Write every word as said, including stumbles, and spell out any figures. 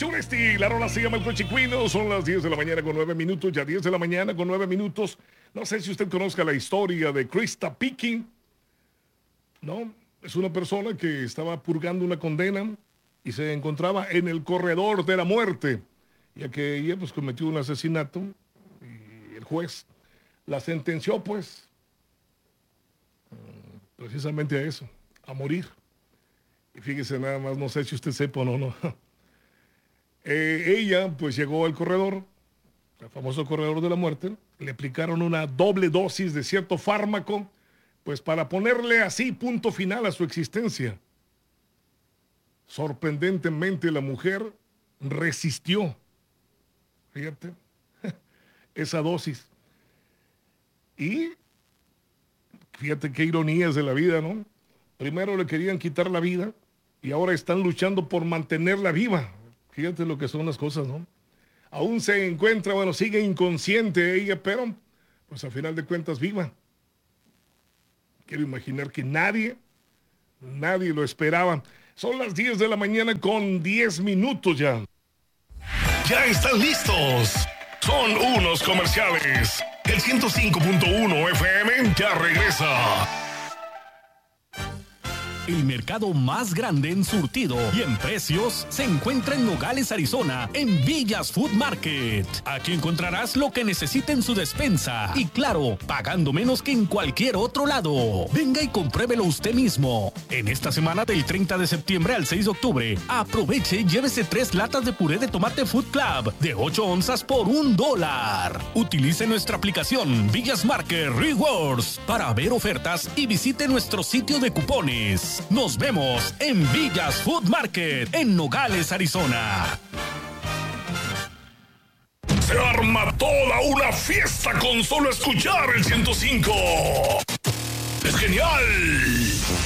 Churesti, la rola se llama El Cochicuino. Son las diez de la mañana con nueve minutos. Ya diez de la mañana con nueve minutos. No sé si usted conozca la historia de Krista Picking. No, es una persona que estaba purgando una condena y se encontraba en el corredor de la muerte, ya que ella pues cometió un asesinato y el juez la sentenció pues precisamente a eso, a morir. Y fíjese nada más, no sé si usted sepa o no, no. Eh, ella pues llegó al corredor, el famoso corredor de la muerte, le aplicaron una doble dosis de cierto fármaco, pues para ponerle así punto final a su existencia. Sorprendentemente la mujer resistió, fíjate, esa dosis. Y fíjate qué ironías de la vida, ¿no? Primero le querían quitar la vida y ahora están luchando por mantenerla viva. Fíjate lo que son las cosas, ¿no? Aún se encuentra, bueno, sigue inconsciente ella, pero pues a final de cuentas viva. Quiero imaginar que nadie, nadie lo esperaba. Son las diez de la mañana con diez minutos ya. Ya están listos. Son unos comerciales. El ciento cinco punto uno F M ya regresa. El mercado más grande en surtido y en precios se encuentra en Nogales, Arizona, en Villas Food Market. Aquí encontrarás lo que necesita en su despensa y claro, pagando menos que en cualquier otro lado. Venga y compruébelo usted mismo. En esta semana del treinta de septiembre al seis de octubre, aproveche y llévese tres latas de puré de tomate Food Club de ocho onzas por un dólar. Utilice nuestra aplicación Villas Market Rewards para ver ofertas y visite nuestro sitio de cupones. Nos vemos en Villas Food Market, en Nogales, Arizona. Se arma toda una fiesta con solo escuchar el ciento cinco. ¡Es genial!